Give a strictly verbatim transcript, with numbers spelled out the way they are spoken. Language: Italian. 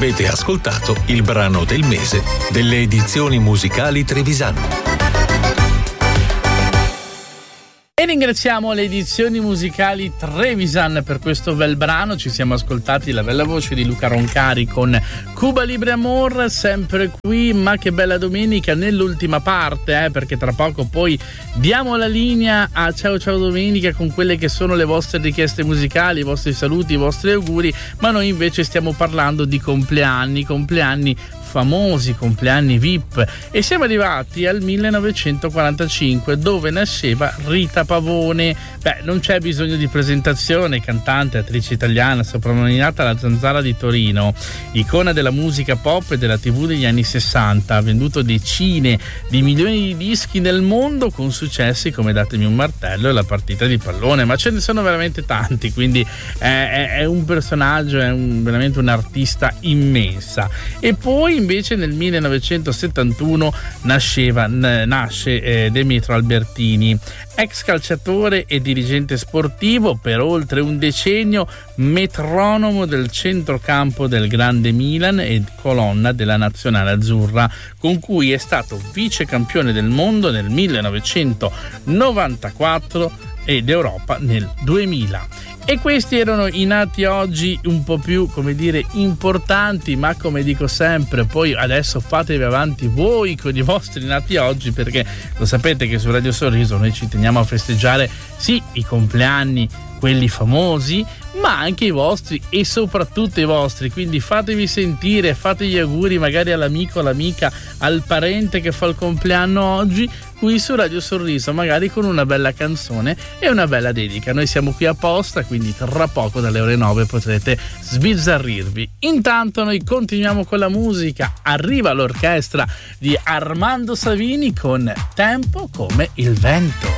Avete ascoltato il brano del mese delle edizioni musicali Trevisan. E ringraziamo le edizioni musicali Trevisan per questo bel brano. Ci siamo ascoltati la bella voce di Luca Roncari con Cuba Libre Amor, sempre qui. Ma che bella domenica nell'ultima parte, eh, perché tra poco poi diamo la linea a Ciao Ciao Domenica con quelle che sono le vostre richieste musicali, i vostri saluti, i vostri auguri. Ma noi invece stiamo parlando di compleanni, compleanni famosi, compleanni V I P, e siamo arrivati al millenovecentoquarantacinque, dove nasceva Rita Pavone. Beh, non c'è bisogno di presentazione, cantante, attrice italiana, soprannominata la Zanzara di Torino, icona della musica pop e della tivù degli anni sessanta, ha venduto decine di milioni di dischi nel mondo con successi come Datemi un martello e La partita di pallone, ma ce ne sono veramente tanti, quindi è, è, è un personaggio, è un, veramente un'artista immensa. E poi invece nel millenovecentosettantuno nasceva, n- nasce eh, Demetrio Albertini, ex calciatore e dirigente sportivo per oltre un decennio, metronomo del centrocampo del grande Milan e colonna della nazionale azzurra, con cui è stato vice campione del mondo nel millenovecentonovantaquattro ed Europa nel duemila. E questi erano i nati oggi un po' più, come dire, importanti, ma come dico sempre, poi adesso fatevi avanti voi con i vostri nati oggi, perché lo sapete che su Radio Sorriso noi ci teniamo a festeggiare sì i compleanni, quelli famosi, ma anche i vostri e soprattutto i vostri, quindi fatevi sentire, fate gli auguri magari all'amico, all'amica, al parente che fa il compleanno oggi, qui su Radio Sorriso, magari con una bella canzone e una bella dedica. Noi siamo qui apposta, quindi tra poco dalle ore nove potrete sbizzarrirvi. Intanto noi continuiamo con la musica, arriva l'orchestra di Armando Savini con Tempo come il vento.